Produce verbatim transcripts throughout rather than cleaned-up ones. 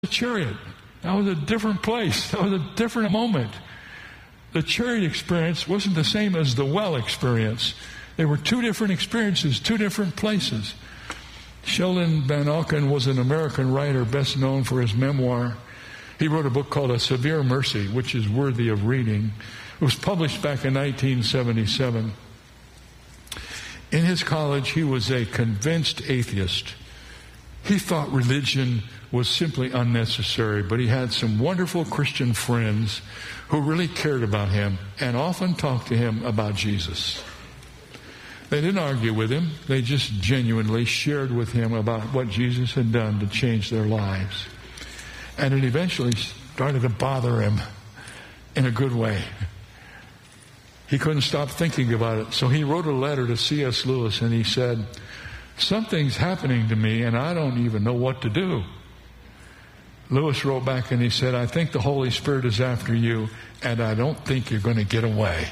the chariot. That was a different place. That was a different moment. The chariot experience wasn't the same as the well experience. They were two different experiences, two different places. Sheldon Van Auken was an American writer best known for his memoir. He wrote a book called A Severe Mercy, which is worthy of reading. It was published back in nineteen seventy-seven. In his college, he was a convinced atheist. He thought religion was simply unnecessary, but he had some wonderful Christian friends who really cared about him and often talked to him about Jesus. They didn't argue with him. They just genuinely shared with him about what Jesus had done to change their lives. And it eventually started to bother him in a good way. He couldn't stop thinking about it. So he wrote a letter to C S Lewis and he said, "Something's happening to me and I don't even know what to do." Lewis wrote back and he said, "I think the Holy Spirit is after you and I don't think you're going to get away."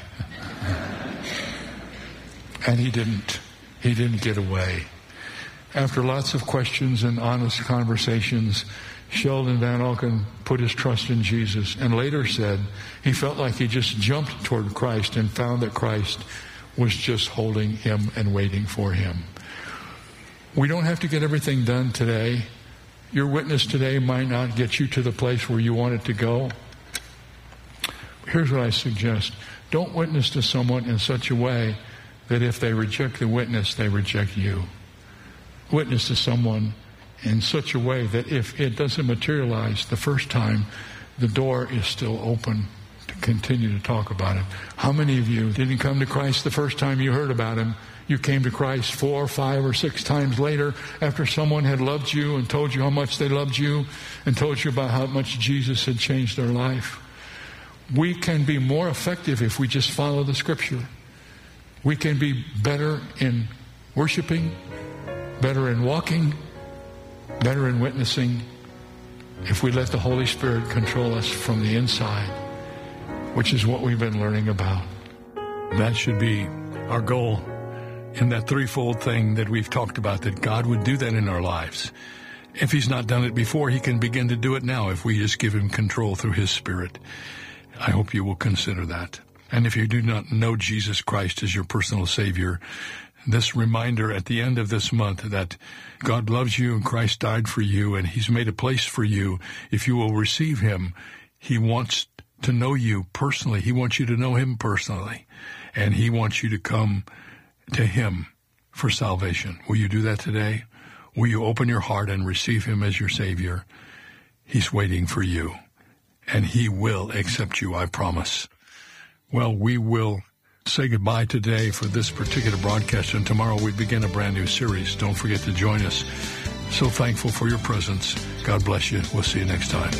And he didn't. He didn't get away. After lots of questions and honest conversations, Sheldon Van Auken put his trust in Jesus and later said he felt like he just jumped toward Christ and found that Christ was just holding him and waiting for him. We don't have to get everything done today. Your witness today might not get you to the place where you want it to go. Here's what I suggest. Don't witness to someone in such a way that if they reject the witness, they reject you. Witness to someone in such a way that if it doesn't materialize the first time, the door is still open to continue to talk about it. How many of you didn't come to Christ the first time you heard about him? You came to Christ four, five, or six times later after someone had loved you and told you how much they loved you and told you about how much Jesus had changed their life. We can be more effective if we just follow the Scripture. We can be better in worshiping, better in walking, better in witnessing if we let the Holy Spirit control us from the inside, which is what we've been learning about. That should be our goal in that threefold thing that we've talked about, that God would do that in our lives. If he's not done it before, he can begin to do it now if we just give him control through his Spirit. I hope you will consider that. And if you do not know Jesus Christ as your personal Savior, this reminder at the end of this month that God loves you and Christ died for you and he's made a place for you. If you will receive him, he wants to know you personally. He wants you to know him personally. And he wants you to come to him for salvation. Will you do that today? Will you open your heart and receive him as your Savior? He's waiting for you. And he will accept you, I promise. Well, we will say goodbye today for this particular broadcast, and tomorrow we begin a brand new series. Don't forget to join us. So thankful for your presence. God bless you. We'll see you next time.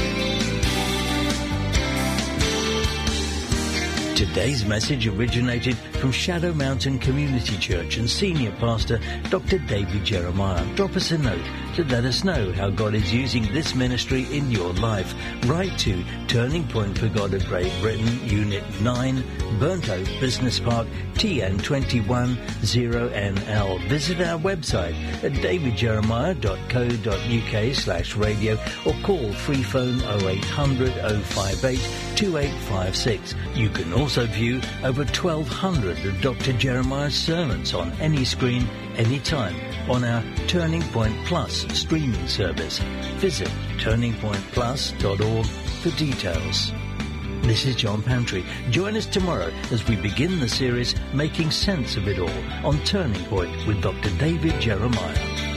Today's message originated from Shadow Mountain Community Church and Senior Pastor Doctor David Jeremiah. Drop us a note to let us know how God is using this ministry in your life. Write to Turning Point for God of Great Britain, Unit nine, Burnt Oak Business Park, T N two one zero N L. Visit our website at davidjeremiah.co.uk slash radio or call free phone oh eight hundred oh five eight two eight five six. You can also view over twelve hundred of Doctor Jeremiah's sermons on any screen, anytime, on our Turning Point Plus streaming service. Visit turning point plus dot org for details. This is John Pantry. Join us tomorrow as we begin the series Making Sense of It All on Turning Point with Doctor David Jeremiah.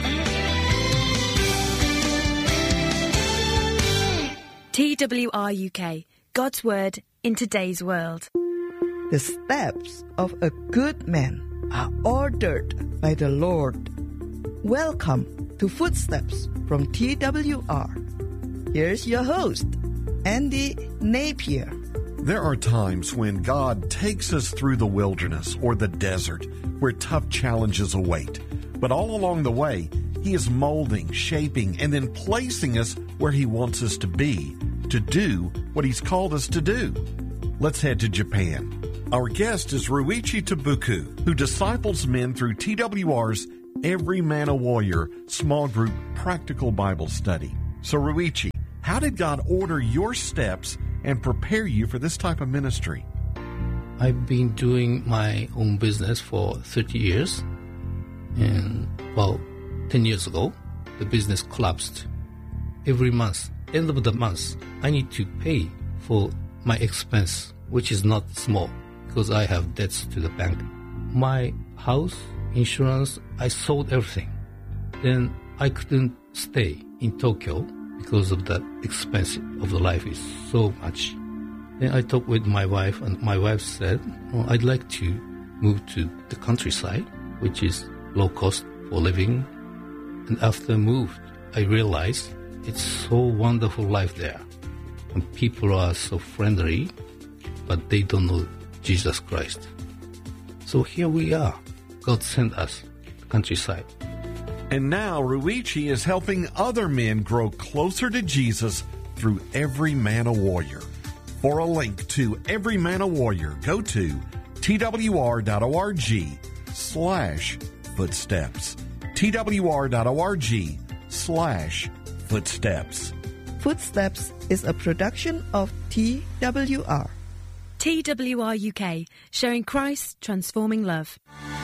T W R U K, God's Word in today's world. The steps of a good man are ordered by the Lord. Welcome to Footsteps from T W R. Here's your host, Andy Napier. There are times when God takes us through the wilderness or the desert where tough challenges await. But all along the way, He is molding, shaping, and then placing us where He wants us to be to do what He's called us to do. Let's head to Japan. Our guest is Ruichi Tabuku, who disciples men through T W R's Every Man a Warrior small group practical Bible study. So, Ruichi, how did God order your steps and prepare you for this type of ministry? I've been doing my own business for thirty years. And about ten years ago, the business collapsed. Every month, end of the month, I need to pay for my expense, which is not small because I have debts to the bank. My house, insurance, I sold everything. Then I couldn't stay in Tokyo because of the expense of the life is so much. Then I talked with my wife, and my wife said, oh, I'd like to move to the countryside, which is low cost for living. And after I moved, I realized it's so wonderful life there. And people are so friendly, but they don't know Jesus Christ. So here we are. God sent us to the countryside. And now Ruichi is helping other men grow closer to Jesus through Every Man a Warrior. For a link to Every Man a Warrior, go to twr.org slash footsteps. twr.org slash footsteps. Footsteps is a production of T W R. T W R U K, showing Christ's transforming love.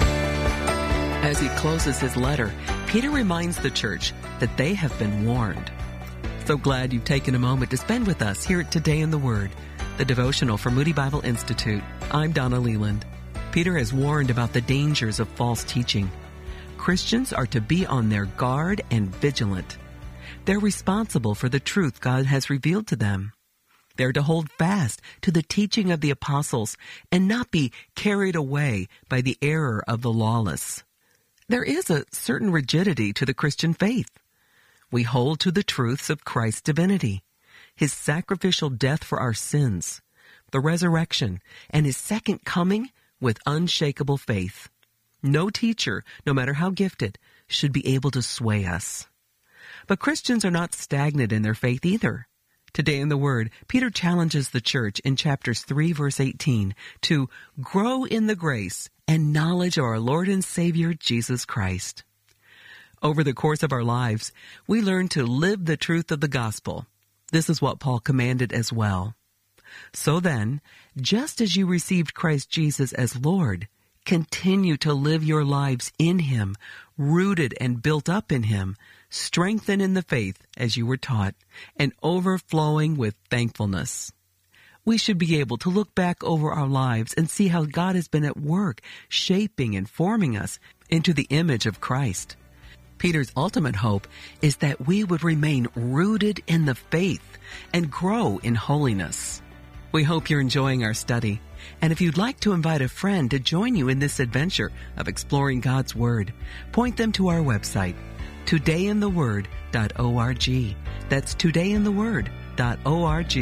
As he closes his letter, Peter reminds the church that they have been warned. So glad you've taken a moment to spend with us here at Today in the Word, the devotional for Moody Bible Institute. I'm Donna Leland. Peter has warned about the dangers of false teaching. Christians are to be on their guard and vigilant. They're responsible for the truth God has revealed to them. They're to hold fast to the teaching of the apostles and not be carried away by the error of the lawless. There is a certain rigidity to the Christian faith. We hold to the truths of Christ's divinity, his sacrificial death for our sins, the resurrection, and his second coming with unshakable faith. No teacher, no matter how gifted, should be able to sway us. But Christians are not stagnant in their faith either. Today in the Word, Peter challenges the church in chapters three, verse eighteen, to grow in the grace and knowledge of our Lord and Savior, Jesus Christ. Over the course of our lives, we learn to live the truth of the gospel. This is what Paul commanded as well. So then, just as you received Christ Jesus as Lord, continue to live your lives in him, rooted and built up in him, strengthened in the faith as you were taught, and overflowing with thankfulness. We should be able to look back over our lives and see how God has been at work, shaping and forming us into the image of Christ. Peter's ultimate hope is that we would remain rooted in the faith and grow in holiness. We hope you're enjoying our study. And if you'd like to invite a friend to join you in this adventure of exploring God's Word, point them to our website, today in the word dot org. That's today in the word dot org.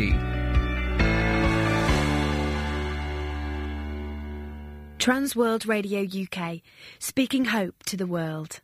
Transworld Radio U K, speaking hope to the world.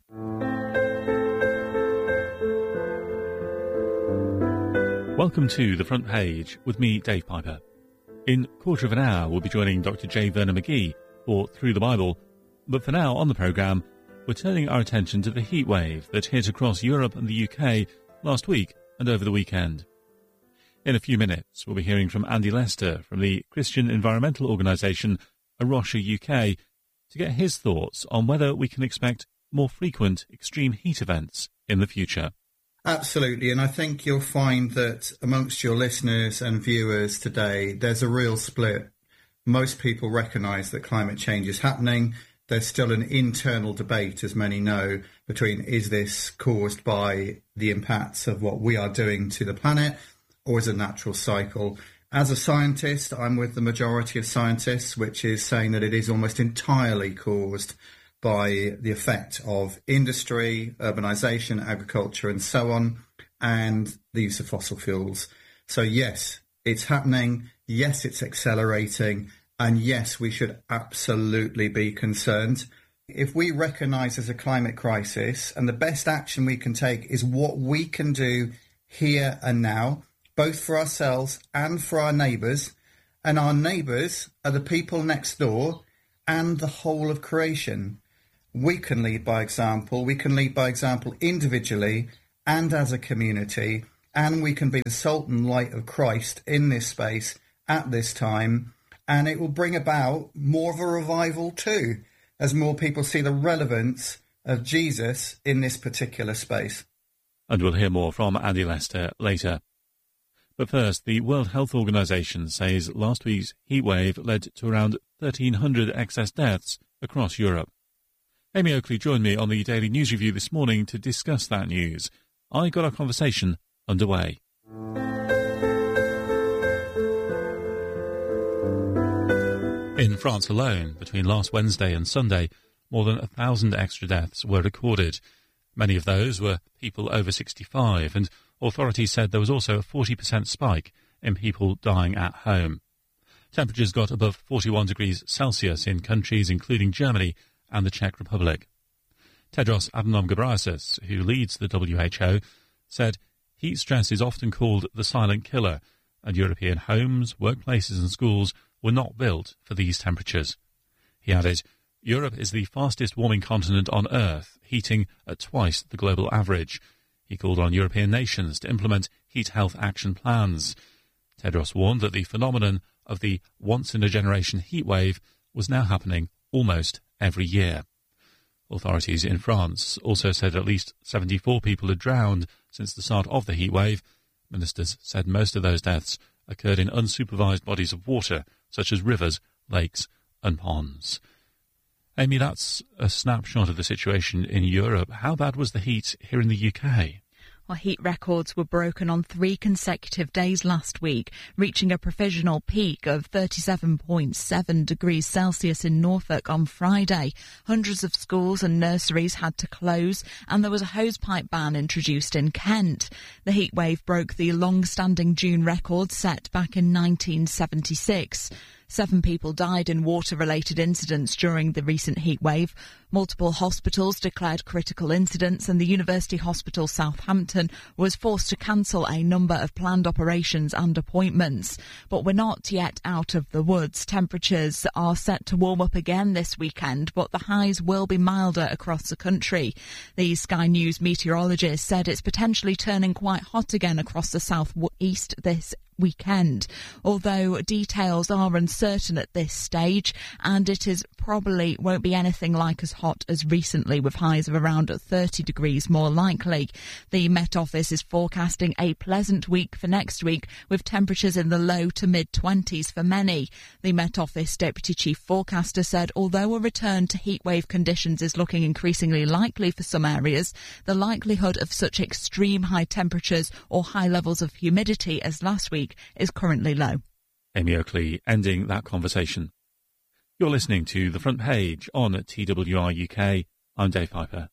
Welcome to The Front Page with me, Dave Piper. In a quarter of an hour, we'll be joining Doctor J. Vernon McGee for Through the Bible. But for now, on the programme, we're turning our attention to the heat wave that hit across Europe and the U K last week and over the weekend. In a few minutes, we'll be hearing from Andy Lester from the Christian environmental organisation A Rocha U K to get his thoughts on whether we can expect more frequent extreme heat events in the future. Absolutely, and I think you'll find that amongst your listeners and viewers today, there's a real split. Most people recognise that climate change is happening. There's still an internal debate, as many know, between is this caused by the impacts of what we are doing to the planet or is it a natural cycle? As a scientist, I'm with the majority of scientists, which is saying that it is almost entirely caused by the effect of industry, urbanisation, agriculture and so on, and the use of fossil fuels. So yes, it's happening. Yes, it's accelerating. And yes, we should absolutely be concerned. If we recognise there's a climate crisis, and the best action we can take is what we can do here and now, both for ourselves and for our neighbours, and our neighbours are the people next door and the whole of creation. We can lead by example. We can lead by example individually and as a community. and we can be the salt and light of Christ in this space at this time, and it will bring about more of a revival too, as more people see the relevance of Jesus in this particular space. And we'll hear more from Andy Lester later. But first, the World Health Organization says last week's heatwave led to around thirteen hundred excess deaths across Europe. Amy Oakley joined me on the Daily News Review this morning to discuss that news. I got our conversation underway. In France alone, between last Wednesday and Sunday, more than a thousand extra deaths were recorded. Many of those were people over sixty-five, and authorities said there was also a forty percent spike in people dying at home. Temperatures got above forty-one degrees Celsius in countries including Germany and the Czech Republic. Tedros Adhanom Ghebreyesus, who leads the W H O, said heat stress is often called the silent killer, and European homes, workplaces and schools were not built for these temperatures. He added, Europe is the fastest warming continent on Earth, heating at twice the global average. He called on European nations to implement heat health action plans. Tedros warned that the phenomenon of the once-in-a-generation heat wave was now happening almost every year. Authorities in France also said at least seventy-four people had drowned since the start of the heat wave. Ministers said most of those deaths occurred in unsupervised bodies of water, such as rivers, lakes and ponds. Amy, that's a snapshot of the situation in Europe. How bad was the heat here in the U K? Well, heat records were broken on three consecutive days last week, reaching a provisional peak of thirty-seven point seven degrees Celsius in Norfolk on Friday. Hundreds of schools and nurseries had to close, and there was a hosepipe ban introduced in Kent. The heat wave broke the long-standing June record set back in nineteen seventy-six. Seven people died in water-related incidents during the recent heat wave. Multiple hospitals declared critical incidents, and the University Hospital Southampton was forced to cancel a number of planned operations and appointments. But we're not yet out of the woods. Temperatures are set to warm up again this weekend, but the highs will be milder across the country. The Sky News meteorologist said it's potentially turning quite hot again across the south-east this weekend, although details are uncertain at this stage, and it is probably won't be anything like as hot as recently, with highs of around thirty degrees more likely. The Met Office is forecasting a pleasant week for next week, with temperatures in the low to mid twenties for many. The Met Office Deputy Chief Forecaster said although a return to heatwave conditions is looking increasingly likely for some areas, the likelihood of such extreme high temperatures or high levels of humidity as last week is currently low. Amy Oakley ending that conversation. You're listening to The Front Page on T W R U K. I'm Dave Piper.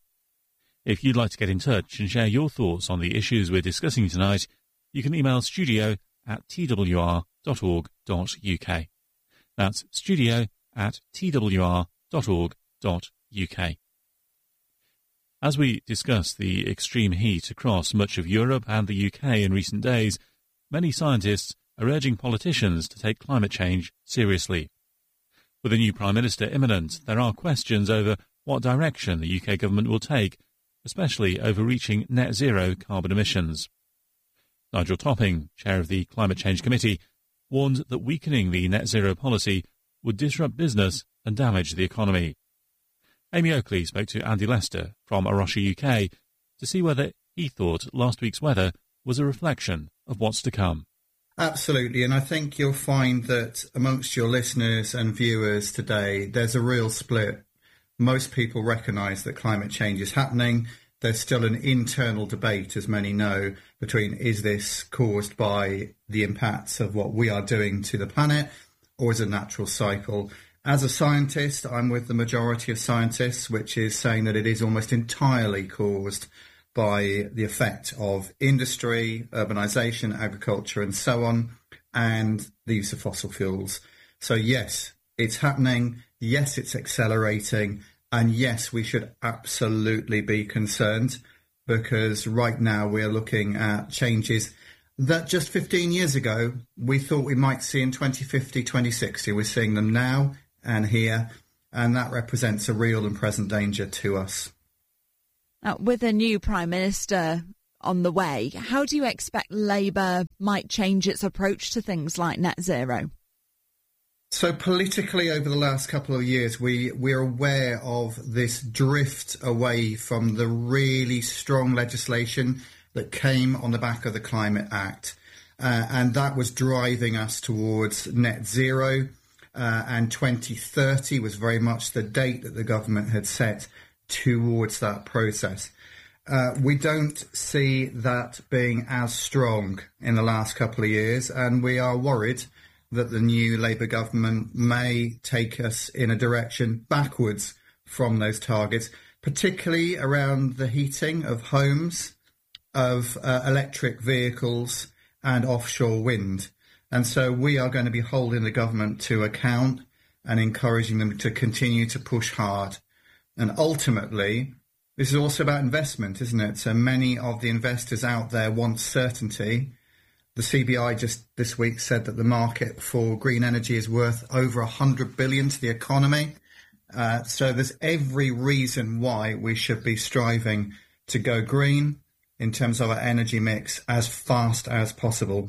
If you'd like to get in touch and share your thoughts on the issues we're discussing tonight, you can email studio at t w r dot org dot u k. That's studio at t w r dot org dot u k. As we discuss the extreme heat across much of Europe and the U K in recent days, many scientists are urging politicians to take climate change seriously. With a new Prime Minister imminent, there are questions over what direction the U K government will take, especially over reaching net zero carbon emissions. Nigel Topping, chair of the Climate Change Committee, warned that weakening the net zero policy would disrupt business and damage the economy. Amy Oakley spoke to Andy Lester from A Rocha U K to see whether he thought last week's weather was a reflection of what's to come. Absolutely, and I think you'll find that amongst your listeners and viewers today, there's a real split. Most people recognise that climate change is happening. There's still an internal debate, as many know, between is this caused by the impacts of what we are doing to the planet, or is it a natural cycle? As a scientist, I'm with the majority of scientists, which is saying that it is almost entirely caused by the effect of industry, urbanisation, agriculture and so on, and the use of fossil fuels. So yes, it's happening, yes, it's accelerating, and yes, we should absolutely be concerned, because right now we're looking at changes that just fifteen years ago we thought we might see in twenty fifty, twenty sixty. We're seeing them now and here, and that represents a real and present danger to us. Now, with a new Prime Minister on the way. How do you expect Labour might change its approach to things like net zero? So politically, over the last couple of years, we, we're aware of this drift away from the really strong legislation that came on the back of the Climate Act. Uh, and that was driving us towards net zero. Uh, and twenty thirty was very much the date that the government had set towards that process. Uh, we don't see that being as strong in the last couple of years, and we are worried that the new Labour government may take us in a direction backwards from those targets, particularly around the heating of homes, of uh, electric vehicles and offshore wind. And so we are going to be holding the government to account and encouraging them to continue to push hard. And ultimately, this is also about investment, isn't it? So many of the investors out there want certainty. The C B I just this week said that the market for green energy is worth over one hundred billion dollars to the economy. Uh, so there's every reason why we should be striving to go green in terms of our energy mix as fast as possible.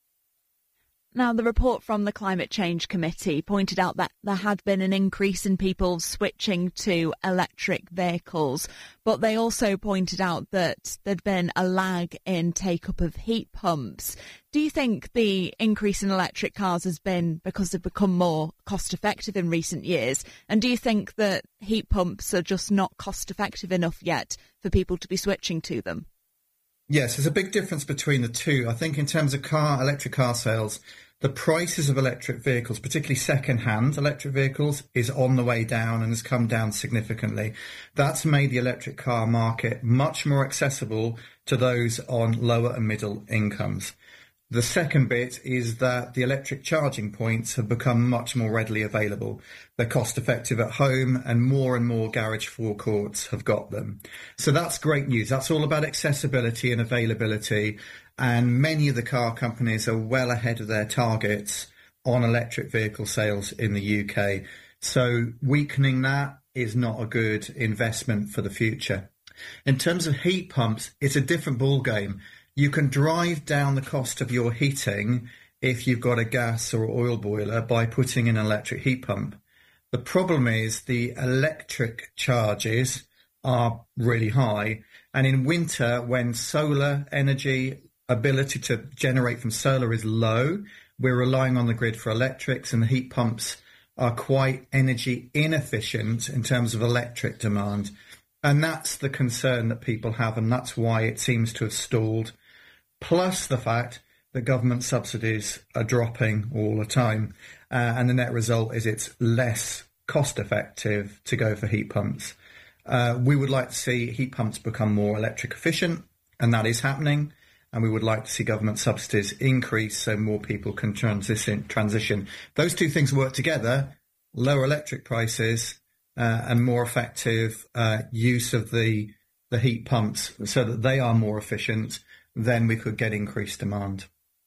Now, the report from the Climate Change Committee pointed out that there had been an increase in people switching to electric vehicles, but they also pointed out that there'd been a lag in take-up of heat pumps. Do you think the increase in electric cars has been because they've become more cost-effective in recent years? And do you think that heat pumps are just not cost-effective enough yet for people to be switching to them? Yes, there's a big difference between the two. I think in terms of car, electric car sales, the prices of electric vehicles, particularly second-hand electric vehicles, is on the way down and has come down significantly. That's made the electric car market much more accessible to those on lower and middle incomes. The second bit is that the electric charging points have become much more readily available. They're cost-effective at home, and more and more garage forecourts have got them. So that's great news. That's all about accessibility and availability. And many of the car companies are well ahead of their targets on electric vehicle sales in the U K. So weakening that is not a good investment for the future. In terms of heat pumps, it's a different ballgame. You can drive down the cost of your heating if you've got a gas or oil boiler by putting in an electric heat pump. The problem is the electric charges are really high. And in winter, when solar energy ability to generate from solar is low, we're relying on the grid for electrics, and the heat pumps are quite energy inefficient in terms of electric demand. And that's the concern that people have, and that's why it seems to have stalled. Plus the fact that government subsidies are dropping all the time. Uh, and the net result is it's less cost effective to go for heat pumps. Uh, we would like to see heat pumps become more electric efficient, and that is happening. And we would like to see government subsidies increase so more people can transition. transition. Those two things work together, lower electric prices uh, and more effective uh, use of the, the heat pumps so that they are more efficient, then we could get increased demand.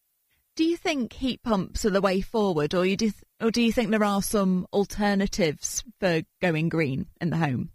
Do you think heat pumps are the way forward, or, you do, th- or do you think there are some alternatives for going green in the home?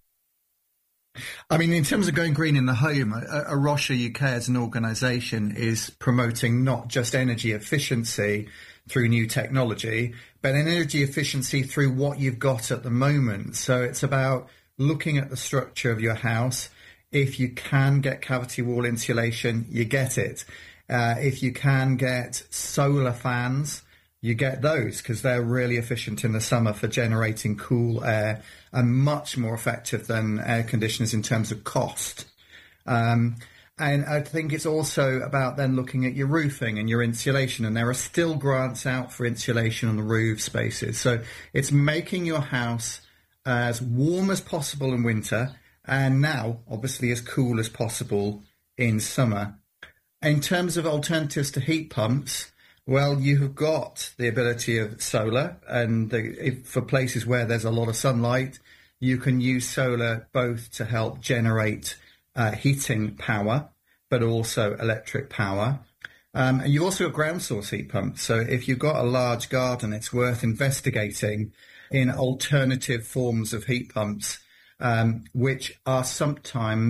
I mean, in terms of going green in the home, A R O S H A U K as an organisation is promoting not just energy efficiency through new technology, but energy efficiency through what you've got at the moment. So it's about looking at the structure of your house. If you can get cavity wall insulation, you get it. Uh, if you can get solar fans, you get those because they're really efficient in the summer for generating cool air and much more effective than air conditioners in terms of cost. Um, and I think it's also about then looking at your roofing and your insulation, and there are still grants out for insulation on the roof spaces. So it's making your house as warm as possible in winter, and now obviously as cool as possible in summer. In terms of alternatives to heat pumps, well, you have got the ability of solar, and the, if, for places where there's a lot of sunlight, you can use solar both to help generate uh, heating power, but also electric power. Um, and you've also got ground source heat pumps. So if you've got a large garden, it's worth investigating in alternative forms of heat pumps, um, which are sometimes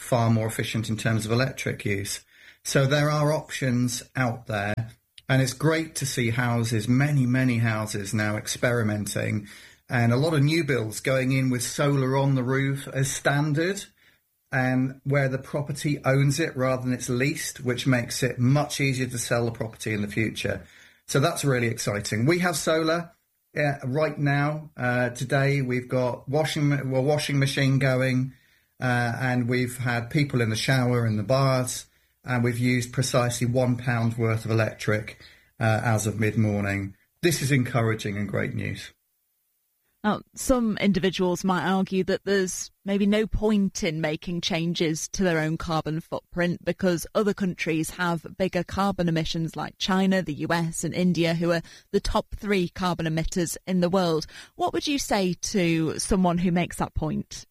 far more efficient in terms of electric use. So there are options out there, and it's great to see houses, many, many houses now experimenting, and a lot of new builds going in with solar on the roof as standard, and where the property owns it rather than it's leased, which makes it much easier to sell the property in the future. So that's really exciting. We have solar uh, right now. Uh, today we've got washing well, washing machine going, uh, and we've had people in the shower, in the baths, and we've used precisely one pound worth of electric uh, as of mid-morning. This is encouraging and great news. Now, some individuals might argue that there's maybe no point in making changes to their own carbon footprint because other countries have bigger carbon emissions, like China, the U S and India, who are the top three carbon emitters in the world. What would you say to someone who makes that point?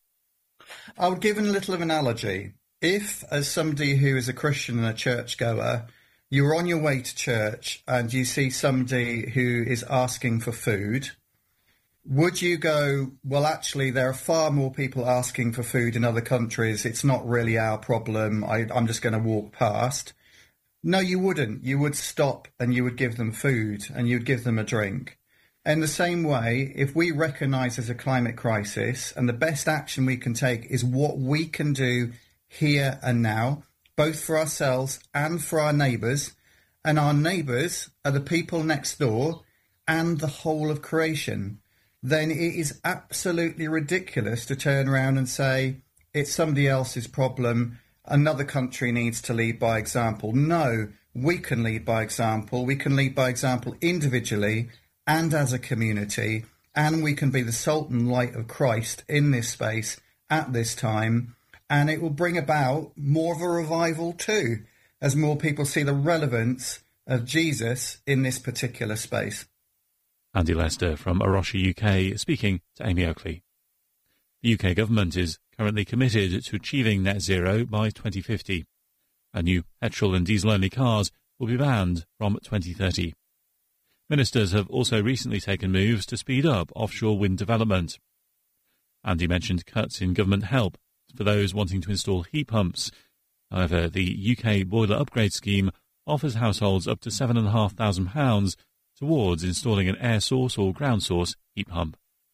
I would give a little of an analogy. If, as somebody who is a Christian and a churchgoer, you're on your way to church and you see somebody who is asking for food, would you go, well, actually, there are far more people asking for food in other countries. It's not really our problem. I, I'm just going to walk past. No, you wouldn't. You would stop and you would give them food and you'd give them a drink. In the same way, if we recognise there's a climate crisis and the best action we can take is what we can do here and now, both for ourselves and for our neighbours, and our neighbours are the people next door and the whole of creation, then it is absolutely ridiculous to turn around and say it's somebody else's problem, another country needs to lead by example. No, we can lead by example. We can lead by example individually and as a community, and we can be the salt and light of Christ in this space at this time, and it will bring about more of a revival too, as more people see the relevance of Jesus in this particular space. Andy Lester from Arosha, U K, speaking to Amy Oakley. The U K government is currently committed to achieving net zero by twenty fifty. And new petrol and diesel-only cars will be banned from twenty thirty. Ministers have also recently taken moves to speed up offshore wind development. Andy mentioned cuts in government help for those wanting to install heat pumps. However, the U K boiler upgrade scheme offers households up to seven thousand five hundred pounds towards installing an air source or ground source heat pump.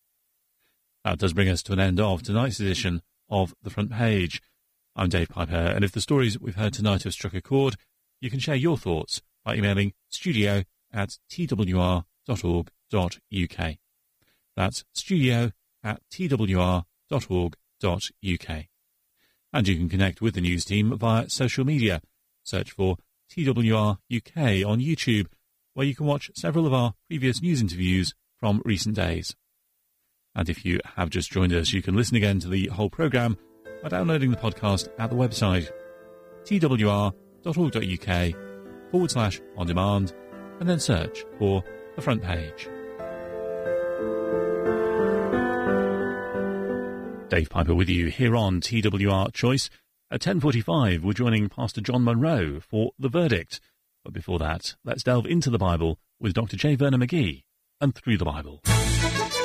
That does bring us to an end of tonight's edition of The Front Page. I'm Dave Piper, and if the stories we've heard tonight have struck a chord, you can share your thoughts by emailing studio at t w r dot org dot u k. That's studio at t w r dot org dot u k. And you can connect with the news team via social media. Search for T W R U K on YouTube, where you can watch several of our previous news interviews from recent days. And if you have just joined us, you can listen again to the whole programme by downloading the podcast at the website t w r dot org dot u k forward slash on demand, and then search for The Front Page. Dave Piper with you here on T W R Choice. At ten forty-five, we're joining Pastor John Munro for The Verdict. But before that, let's delve into the Bible with Doctor J. Vernon McGee and Through the Bible.